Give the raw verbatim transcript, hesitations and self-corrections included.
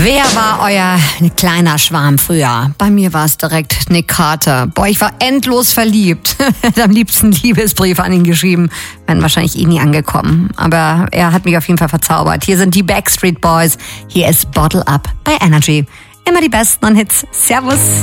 Wer war euer kleiner Schwarm früher? Bei mir war es direkt Nick Carter. Boah, ich war endlos verliebt. Am liebsten Liebesbriefe an ihn geschrieben. Wären wahrscheinlich eh nie angekommen. Aber er hat mich auf jeden Fall verzaubert. Hier sind die Backstreet Boys. Hier ist Bottle Up bei Energy. Immer die besten Hits. Servus.